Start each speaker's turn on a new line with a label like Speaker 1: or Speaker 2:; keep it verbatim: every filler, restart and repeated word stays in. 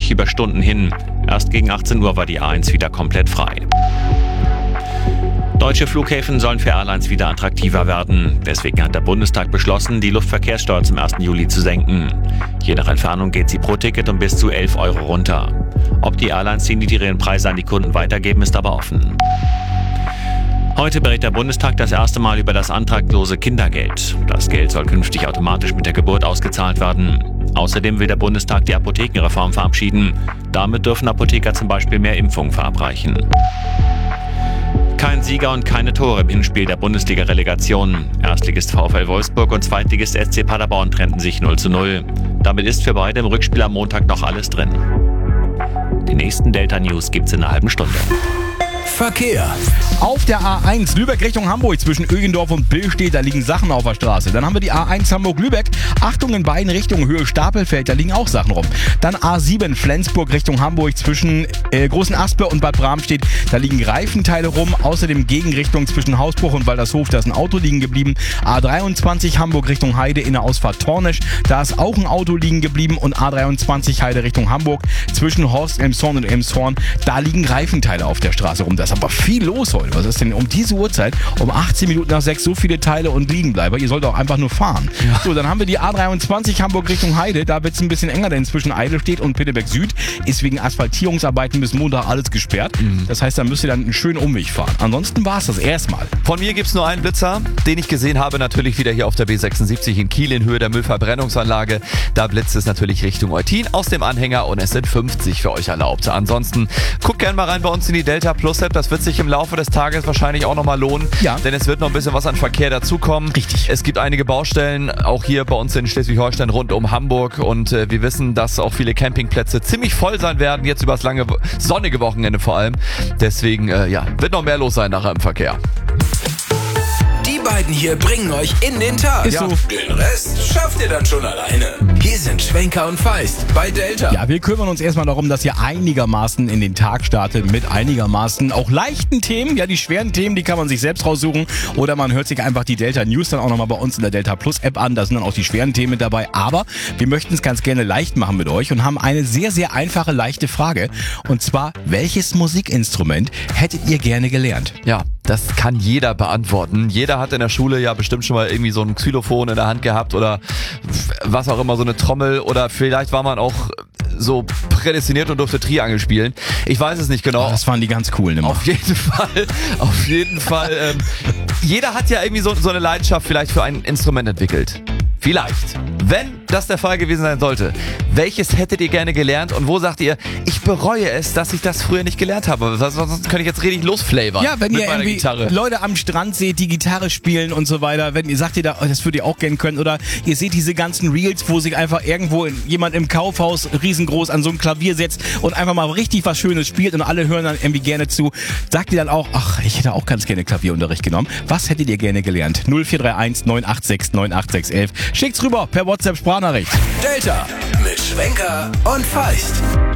Speaker 1: sich über Stunden hin. Erst gegen achtzehn Uhr war die A eins wieder komplett frei. Deutsche Flughäfen sollen für Airlines wieder attraktiver werden. Deswegen hat der Bundestag beschlossen, die Luftverkehrssteuer zum ersten Juli zu senken. Je nach Entfernung geht sie pro Ticket um bis zu elf Euro runter. Ob die Airlines die niedrigeren Preise an die Kunden weitergeben, ist aber offen. Heute berät der Bundestag das erste Mal über das antragslose Kindergeld. Das Geld soll künftig automatisch mit der Geburt ausgezahlt werden. Außerdem will der Bundestag die Apothekenreform verabschieden. Damit dürfen Apotheker zum Beispiel mehr Impfungen verabreichen. Kein Sieger und keine Tore im Hinspiel der Bundesliga-Relegation. Erstligist VfL Wolfsburg und Zweitligist S C Paderborn trennten sich null zu null. Damit ist für beide im Rückspiel am Montag noch alles drin. Die nächsten Delta-News gibt's in einer halben Stunde.
Speaker 2: Verkehr.
Speaker 3: Auf der A eins Lübeck Richtung Hamburg zwischen Ögendorf und Billstedt, da liegen Sachen auf der Straße. Dann haben wir die A eins Hamburg-Lübeck. Achtung in beiden Richtungen, Höhe Stapelfeld, da liegen auch Sachen rum. Dann A sieben Flensburg Richtung Hamburg zwischen äh, Großen Aspe und Bad Bramstedt, da liegen Reifenteile rum. Außerdem Gegenrichtung zwischen Hausbruch und Waldershof, da ist ein Auto liegen geblieben. A dreiundzwanzig Hamburg Richtung Heide in der Ausfahrt Tornisch, da ist auch ein Auto liegen geblieben. Und A dreiundzwanzig Heide Richtung Hamburg zwischen Horst, Elmshorn und Elmshorn, da liegen Reifenteile auf der Straße rum. Da ist aber viel los heute. Was ist denn um diese Uhrzeit, um achtzehn Minuten nach sechs, so viele Teile und Liegenbleiber? Ihr sollt auch einfach nur fahren. Ja. So, dann haben wir die A dreiundzwanzig Hamburg Richtung Heide. Da wird es ein bisschen enger, denn zwischen Eidelstedt und Pitteberg Süd ist wegen Asphaltierungsarbeiten bis Montag alles gesperrt. Mhm. Das heißt, da müsst ihr dann einen schönen Umweg fahren. Ansonsten war es das erstmal.
Speaker 4: Von mir gibt es nur einen Blitzer, den ich gesehen habe, natürlich wieder hier auf der B sechsundsiebzig in Kiel in Höhe der Müllverbrennungsanlage. Da blitzt es natürlich Richtung Eutin aus dem Anhänger und es sind fünfzig für euch erlaubt. Ansonsten guckt gerne mal rein bei uns in die Delta Plus App. Das wird sich im Laufe des Tages wahrscheinlich auch nochmal lohnen,
Speaker 3: ja.
Speaker 4: Denn es wird noch ein bisschen was an Verkehr dazukommen.
Speaker 3: Richtig.
Speaker 4: Es gibt einige Baustellen, auch hier bei uns in Schleswig-Holstein rund um Hamburg und äh, wir wissen, dass auch viele Campingplätze ziemlich voll sein werden, jetzt über das lange, sonnige Wochenende vor allem. Deswegen, äh, ja, wird noch mehr los sein nachher im Verkehr.
Speaker 2: Die beiden hier bringen euch in den Tag.
Speaker 3: Ist so.
Speaker 2: Den Rest schafft ihr dann schon alleine. Hier sind Schwenker und Feist bei Delta.
Speaker 3: Ja, wir kümmern uns erstmal darum, dass ihr einigermaßen in den Tag startet mit einigermaßen auch leichten Themen. Ja, die schweren Themen, die kann man sich selbst raussuchen. Oder man hört sich einfach die Delta News dann auch nochmal bei uns in der Delta Plus App an. Da sind dann auch die schweren Themen mit dabei. Aber wir möchten es ganz gerne leicht machen mit euch und haben eine sehr, sehr einfache, leichte Frage. Und zwar, welches Musikinstrument hättet ihr gerne gelernt?
Speaker 4: Ja, das kann jeder beantworten. Jeder hat in der Schule ja bestimmt schon mal irgendwie so ein Xylophon in der Hand gehabt oder was auch immer, so eine Trommel oder vielleicht war man auch so prädestiniert und durfte Triangel spielen. Ich weiß es nicht genau.
Speaker 3: Oh, das waren die ganz coolen immer.
Speaker 4: Auf jeden Fall, auf jeden Fall. Ähm, jeder hat ja irgendwie so, so eine Leidenschaft vielleicht für ein Instrument entwickelt. Vielleicht. Wenn das der Fall gewesen sein sollte, welches hättet ihr gerne gelernt und wo sagt ihr, ich bereue es, dass ich das früher nicht gelernt habe? Sonst könnte ich jetzt richtig losflavern.
Speaker 3: Ja, wenn
Speaker 4: mit
Speaker 3: ihr
Speaker 4: meiner
Speaker 3: irgendwie
Speaker 4: Gitarre.
Speaker 3: Leute am Strand seht, die Gitarre spielen und so weiter, wenn ihr sagt ihr da, oh, das würdet ihr auch gerne können, oder ihr seht diese ganzen Reels, wo sich einfach irgendwo jemand im Kaufhaus riesengroß an so ein Klavier setzt und einfach mal richtig was Schönes spielt und alle hören dann irgendwie gerne zu, sagt ihr dann auch, ach, ich hätte auch ganz gerne Klavierunterricht genommen. Was hättet ihr gerne gelernt? null vier drei eins neun acht sechs neun acht sechs eins eins. Schickt's rüber per WhatsApp Sprachnachricht.
Speaker 2: Delta mit Schwenker und Feist.